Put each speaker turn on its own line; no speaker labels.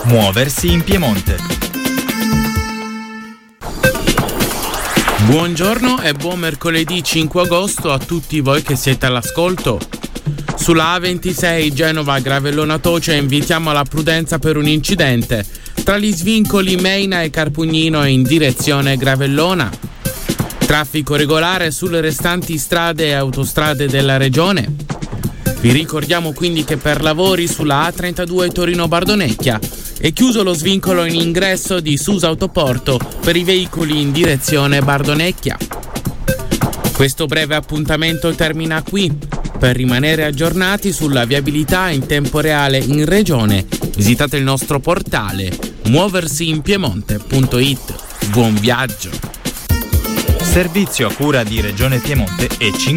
Muoversi in Piemonte.
Buongiorno e buon mercoledì 5 agosto a tutti voi che siete all'ascolto. Sulla A26 Genova-Gravellona-Toce invitiamo alla prudenza per un incidente tra gli svincoli Meina e Carpugnino in direzione Gravellona. Traffico regolare sulle restanti strade e autostrade della regione. Vi ricordiamo quindi che per lavori sulla A32 Torino-Bardonecchia è chiuso lo svincolo in ingresso di Susa Autoporto per i veicoli in direzione Bardonecchia. Questo breve appuntamento termina qui. Per rimanere aggiornati sulla viabilità in tempo reale in regione, visitate il nostro portale muoversiinpiemonte.it. Buon viaggio!
Servizio a cura di Regione Piemonte e 5